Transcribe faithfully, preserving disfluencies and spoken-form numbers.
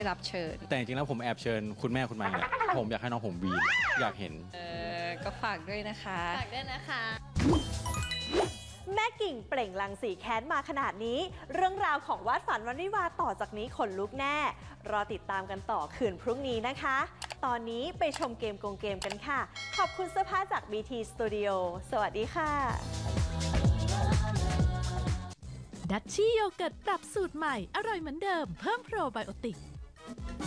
รับเชิญแต่จริงๆแล้วผมแอบเชิญคุณแม่คุณมาเนี่ยผมอยากให้น้องผมวีนอยากเห็นเออก็ฝากด้วยนะคะฝากด้วยนะคะแม่กิ่งเปล่งลังสีแค้นมาขนาดนี้ เรื่องราวของวาดฝันวันวิวาต่อจากนี้ขนลุกแน่ รอติดตามกันต่อคืนพรุ่งนี้นะคะ ตอนนี้ไปชมเกมโกงเกมกันค่ะ ขอบคุณเสื้อผ้าจาก บี ที Studio สวัสดีค่ะดัชชี่โยเกิร์ตปรับสูตรใหม่อร่อยเหมือนเดิมเพิ่มโปรไบโอติก